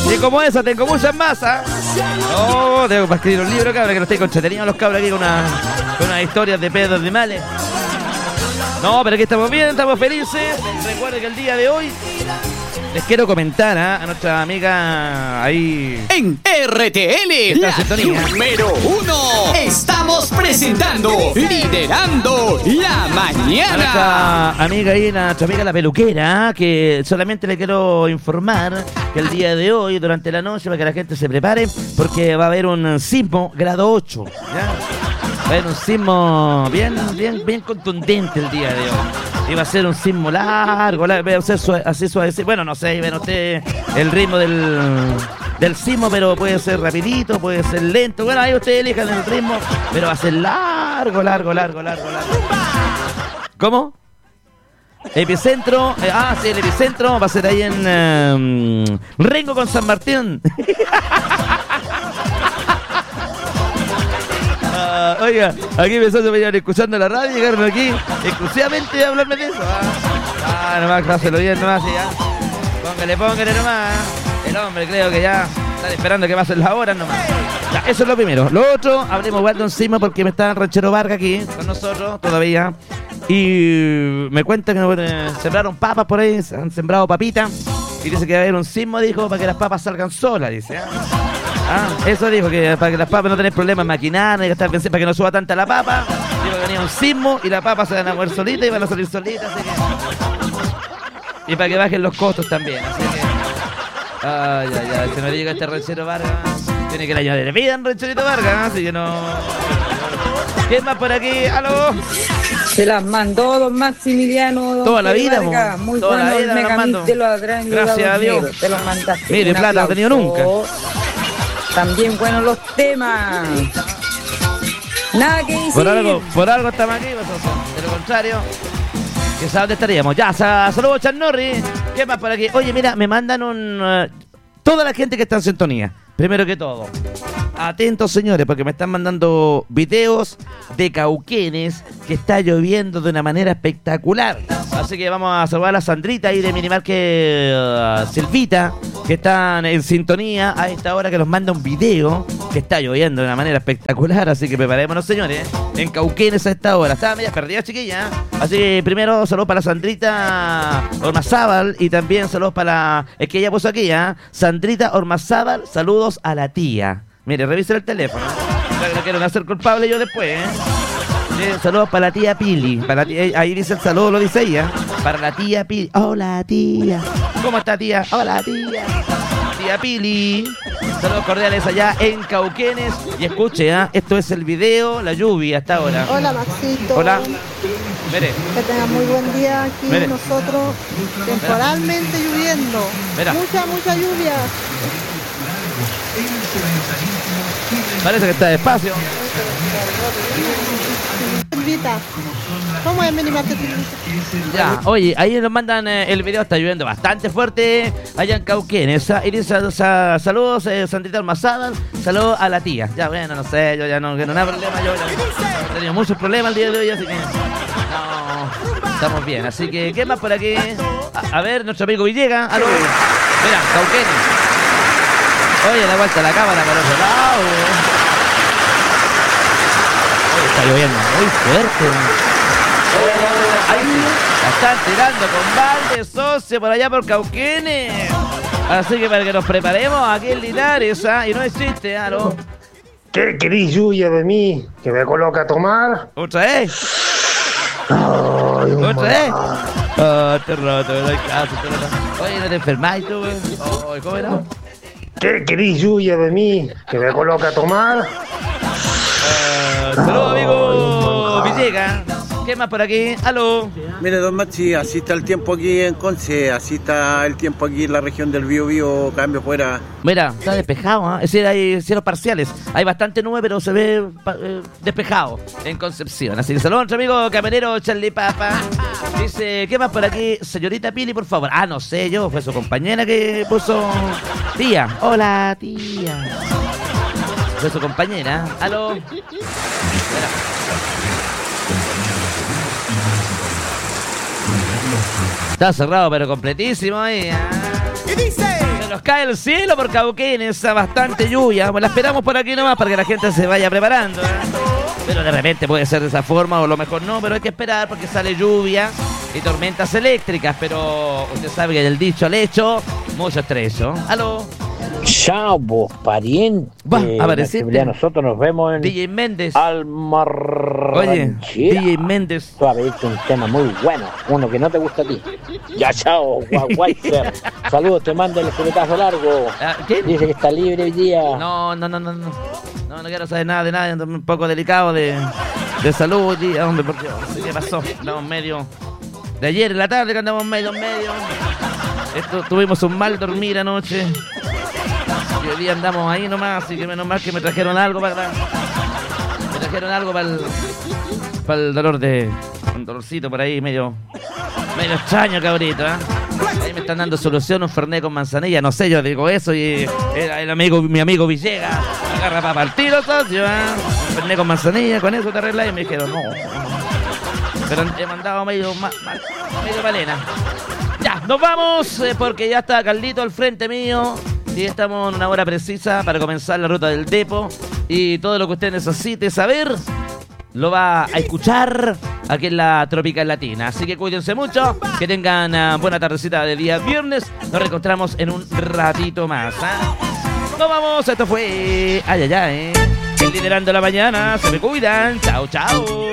Y como esa tengo muchas más, ¿ah? No, tengo para escribir un libro, cabra, que no estoy entretenidos los cabros aquí con unas historias de pedos de males. No, pero aquí estamos bien, estamos felices. Recuerden que el día de hoy les quiero comentar a nuestra amiga ahí en RTL, la número 1. Estamos presentando Liderando la Mañana. A nuestra amiga ahí, nuestra amiga la peluquera, que solamente le quiero informar que el día de hoy, durante la noche, para que la gente se prepare, porque va a haber un sismo grado 8, ¿ya? Va a haber un sismo bien contundente el día de hoy. Y va a ser un sismo largo, va a ser así suave. Bueno, no sé, ven usted el ritmo del sismo, pero puede ser rapidito, puede ser lento. Bueno, ahí ustedes elijan el ritmo, pero va a ser largo. ¿Cómo? Epicentro, sí, el epicentro va a ser ahí en Rengo con San Martín. Oiga, aquí me venían escuchando la radio, llegaron aquí exclusivamente a hablarme de eso. Nomás, cáselo bien, nomás, ya. Póngale nomás. El hombre creo que ya están esperando que pasen las horas nomás. Ya, eso es lo primero. Lo otro, hablemos igual de un sismo porque me está Ranchero Vargas aquí con nosotros todavía. Y me cuenta que sembraron papas por ahí, han sembrado papitas. Y dice que va a haber un sismo, dijo, para que las papas salgan solas, dice. Eso dijo, que para que las papas no tenés problemas en maquinar, para que no suba tanta la papa. Dijo que venía un sismo y las papas se van a mover solitas y van a salir solitas, así que... Y para que bajen los costos también, así que... Ay, se me diga este Ranchero Vargas. Tiene que el año de vida en Rancherito Vargas, así que no... ¿Quién más por aquí? ¡Aló! Se las mandó don Maximiliano. Don toda la vida, muy toda bueno la vida el megamix de los Adrián. Gracias a Dios. Te los mandaste. Mire, plata no he tenido nunca. También buenos los temas. Nada que decir. Por algo estamos aquí, vosotros. De lo contrario, ¿qué sabe dónde estaríamos? Ya, saludos, Charnorri. ¿Qué más por aquí? Oye, mira, me mandan toda la gente que está en sintonía. Primero que todo, atentos señores, porque me están mandando videos de Cauquenes, que está lloviendo de una manera espectacular. Así que vamos a saludar a Sandrita y de Minimarket Silvita, que están en sintonía a esta hora, que nos manda un video que está lloviendo de una manera espectacular. Así que preparémonos, señores, en Cauquenes a esta hora. Estaba media perdida, chiquilla. Así que primero saludos para Sandrita Ormazábal y también saludos para es que ella puso aquí, Sandrita Ormazábal, saludos a la tía. Mire, revisen el teléfono. No quiero hacer culpable yo después, saludos para la tía Pili. Para la tía, ahí dice el saludo, lo dice ella. Para la tía Pili. Hola, tía. ¿Cómo está, tía? Hola, tía. Tía Pili. Saludos cordiales allá en Cauquenes. Y escuche, esto es el video, la lluvia hasta ahora. Hola, Maxito. Hola. Mire. Que tengan muy buen día aquí. Mire. Nosotros temporalmente lloviendo. Mira. Mucha lluvia. Parece que está despacio. ¿Cómo es Minimarket? Ya, oye, ahí nos mandan el video, está lloviendo bastante fuerte allá en Cauquenes. Y dice saludos, Sandrita Almazábal, saludos a la tía. Ya, bueno, no sé, yo ya no hay problema, yo ya he tenido muchos problemas el día de hoy, así que no, estamos bien. Así que, ¿qué más por aquí? A ver, nuestro amigo Villegas. Aló. Mira, Cauquenes. Oye, da vuelta la cámara para otro lado. Oye, está lloviendo muy fuerte. La están tirando con balde, socio, por allá por Cauquenes. Así que para que nos preparemos aquí en Linares, y no existe, ¿no? ¿Qué querís, lluvia de mí? ¿Que me coloca a tomar? ¿Otra vez? Ay, ¿Otra vez? Te roto, me doy caso. Oye, ¿no te enfermáis tú, güey? Oye, ¿cómo era? ¿Qué querís, lluvia de mí? ¿Que me coloca a tomar? Saludos, amigo Villegas. ¿Qué más por aquí? ¡Aló! Mire, don Maxi, así está el tiempo aquí en Conce, así está el tiempo aquí en la región del Biobío, cambio fuera. Mira, está despejado, Es decir, hay cielos parciales. Hay bastante nube, pero se ve despejado en Concepción. Así que saludos a nuestro amigo caminero Charlie Papa. Dice, ¿qué más por aquí? Señorita Pili, por favor. No sé yo, fue su compañera que puso... Tía. Hola, tía. Fue su compañera. ¿Aló? Mira. Está cerrado, pero completísimo ahí. ¿Qué dice? nos cae el cielo por Cauquenes, bastante lluvia. Pues la esperamos por aquí nomás para que la gente se vaya preparando, ¿eh? Pero de repente puede ser de esa forma o lo mejor no, pero hay que esperar porque sale lluvia y tormentas eléctricas. Pero usted sabe que del dicho al hecho, mucho estrecho. ¿Aló? Chao, vos, pariente. Apareciste. Nosotros nos vemos en DJ Méndez. Almarranchera. Oye, DJ Méndez. Tú vas a pedirte un tema muy bueno, uno que no te gusta a ti. Ya, chao, Guaycer. Saludos, te mando el escopetazo largo. ¿Qué? Dice que está libre hoy día. No quiero saber nada de nadie. Ando un poco delicado de salud hoy día, hombre, porque no sé qué pasó. Andamos medio... De ayer en la tarde que andamos medio. Tuvimos un mal dormir anoche. Y hoy día andamos ahí nomás, así que menos mal que me trajeron algo para el dolor un dolorcito por ahí medio extraño, cabrito, ¿eh? Ahí me están dando solución, un fernet con manzanilla, no sé, yo digo eso y mi amigo Villegas agarra para partir, socio, ¿eh? Un fernet con manzanilla, con eso te arreglas, y me dijeron no. Pero he mandado medio balena. Ya, nos vamos porque ya está Carlito al frente mío. Y estamos en una hora precisa para comenzar la ruta del Depo. Y todo lo que usted necesite saber lo va a escuchar aquí en la Tropical Latina. Así que cuídense mucho, que tengan buena tardecita de día viernes. Nos reencontramos en un ratito más, ¿eh? Nos vamos, esto fue... Liderando la mañana, se me cuidan. Chao, chao.